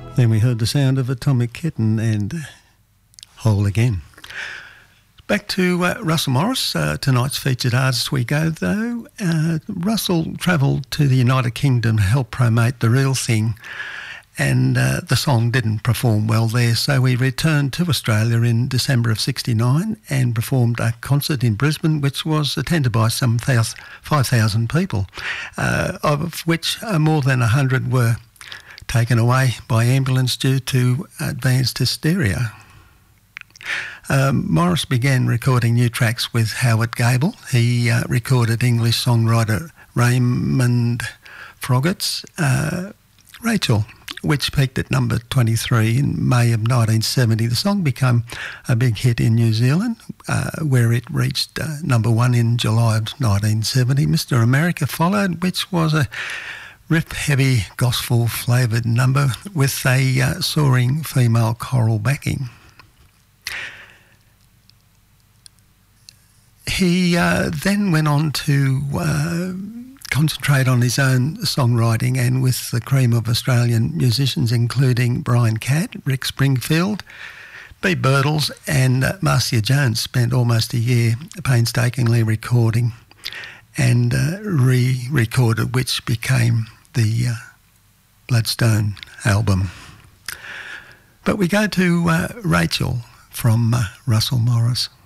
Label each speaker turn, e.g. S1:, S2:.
S1: Then we heard the sound of Atomic Kitten and Whole Again. Back to Russell Morris, tonight's featured artist we go though. Russell travelled to the United Kingdom to help promote The Real Thing, and the song didn't perform well there, so he returned to Australia in December of '69 and performed a concert in Brisbane which was attended by some 5,000 people, of which more than 100 were taken away by ambulance due to advanced hysteria. Morris began recording new tracks with Howard Gable. He recorded English songwriter Raymond Froggatt's Rachel, which peaked at number 23 in May of 1970. The song became a big hit in New Zealand, where it reached number one in July of 1970. Mr. America followed, which was a riff-heavy, gospel-flavoured number with a soaring female choral backing. He then went on to concentrate on his own songwriting, and with the cream of Australian musicians, including Brian Catt, Rick Springfield, Beat Birtles and Marcia Jones, spent almost a year painstakingly recording and re-recorded, which became the Bloodstone album. But we go to Rachel from Russell Morris.